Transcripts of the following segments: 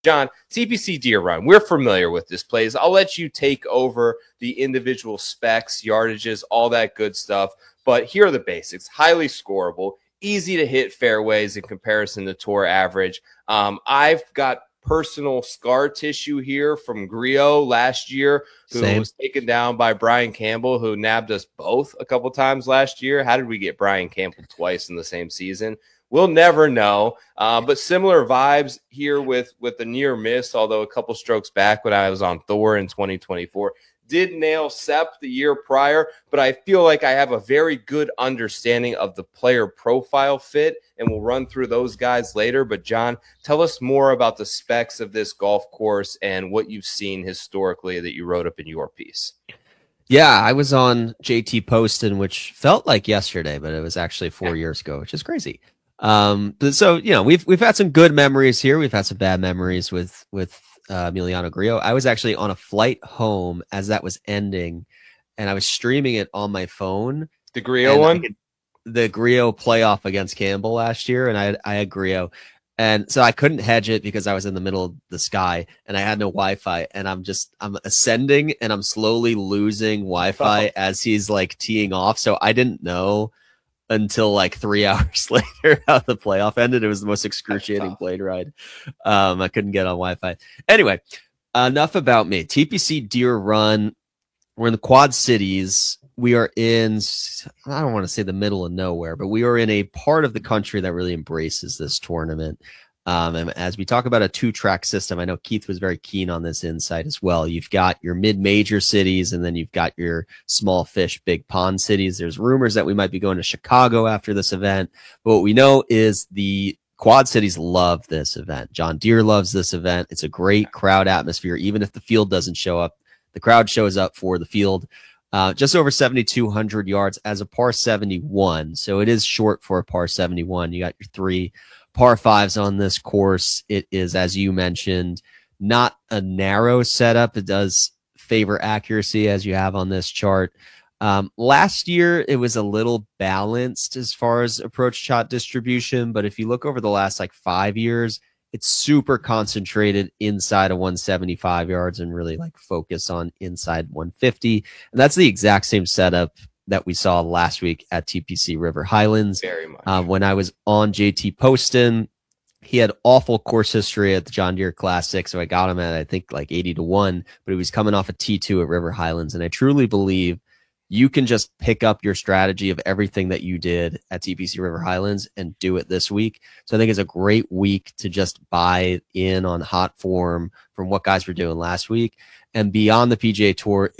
John, TPC Deer Run, we're familiar with this place. I'll let you take over the individual specs, yardages, all that good stuff. But here are the basics. Highly scoreable, easy to hit fairways in comparison to tour average. I've got personal scar tissue here from Griot last year, who was taken down by Brian Campbell, who nabbed us both a couple times last year. How did we get Brian Campbell twice in the same season? We'll never know, but similar vibes here with the near miss, although a couple strokes back when I was on Thor in 2024. Did nail Sepp the year prior, but I feel like I have a very good understanding of the player profile fit, and we'll run through those guys later. But John, tell us more about the specs of this golf course and what you've seen historically that you wrote up in your piece. Yeah, I was on JT Poston, which felt like yesterday, but it was actually 4 years ago, which is crazy. But so, you know, we've had some good memories here. We've had some bad memories with Emiliano Grillo. I was actually on a flight home as that was ending, and I was streaming it on my phone. The Grillo one? The Grillo playoff against Campbell last year, and I had Grillo. And so I couldn't hedge it because I was in the middle of the sky and I had no Wi-Fi, and I'm ascending and I'm slowly losing Wi-Fi as he's like teeing off. So I didn't know until like 3 hours later how the playoff ended. It was the most excruciating plane ride. I couldn't get on Wi-Fi. Anyway, enough about me. TPC Deer Run. We're in the Quad Cities. We are in, I don't want to say the middle of nowhere, but we are in a part of the country that really embraces this tournament. And as we talk about a 2-track system, I know Keith was very keen on this insight as well. You've got your mid-major cities, and then you've got your small fish, big pond cities. There's rumors that we might be going to Chicago after this event. But what we know is the Quad Cities love this event. John Deere loves this event. It's a great crowd atmosphere. Even if the field doesn't show up, the crowd shows up for the field. Just over 7,200 yards as a par 71. So it is short for a par 71. You got your 3 par 5s on this course. It is, as you mentioned, not a narrow setup. It does favor accuracy, as you have on this chart. Last year, it was a little balanced as far as approach shot distribution. But if you look over the last 5 years, it's super concentrated inside of 175 yards and really focus on inside 150. And that's the exact same setup that we saw last week at TPC River Highlands. Very much. When I was on JT Poston, he had awful course history at the John Deere Classic. So I got him at, I think, 80-1, but he was coming off a T2 at River Highlands. And I truly believe you can just pick up your strategy of everything that you did at TPC River Highlands and do it this week. So I think it's a great week to just buy in on hot form from what guys were doing last week. And beyond the PGA Tour,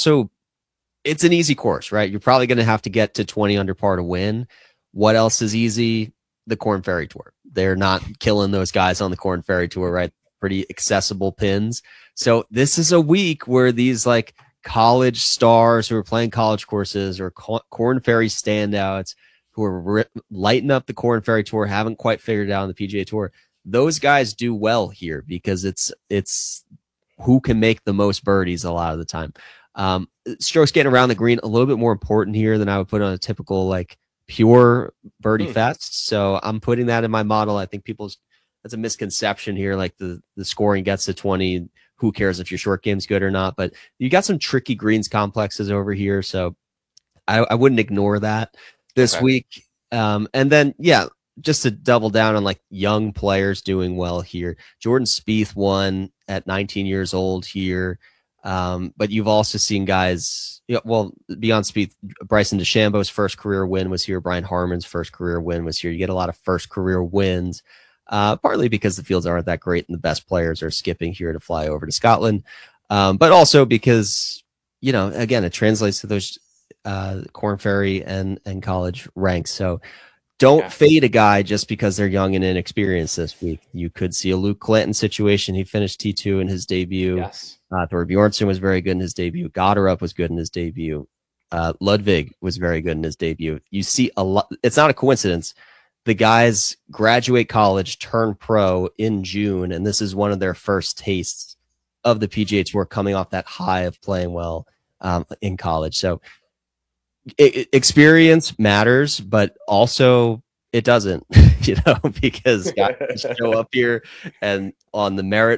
it's an easy course, right? You're probably going to have to get to 20 under par to win. What else is easy? The Korn Ferry Tour. They're not killing those guys on the Korn Ferry Tour, right? Pretty accessible pins. So this is a week where these college stars who are playing college courses or Korn Ferry standouts who are lighting up the Korn Ferry Tour, haven't quite figured out on the PGA Tour. Those guys do well here because it's who can make the most birdies a lot of the time. Strokes getting around the green a little bit more important here than I would put on a typical pure birdie fest. So I'm putting that in my model. I think that's a misconception here. The scoring gets to 20. Who cares if your short game's good or not? But you got some tricky greens complexes over here. So I wouldn't ignore that this week. And then, just to double down on young players doing well here. Jordan Spieth won at 19 years old here. But you've also seen guys, beyond Spieth, Bryson DeChambeau's first career win was here. Brian Harman's first career win was here. You get a lot of first career wins. Partly because the fields aren't that great and the best players are skipping here to fly over to Scotland. But also because, again, it translates to those Korn Ferry and college ranks. So don't fade a guy just because they're young and inexperienced this week. You could see a Luke Clinton situation. He finished T2 in his debut. Yes. Thor Bjornsson was very good in his debut. Goddard was good in his debut. Ludwig was very good in his debut. You see a lot. It's not a coincidence. The guys graduate college, turn pro in June, and this is one of their first tastes of the PGA Tour coming off that high of playing well in college. So experience matters, but also it doesn't. because guys show up here and on the merit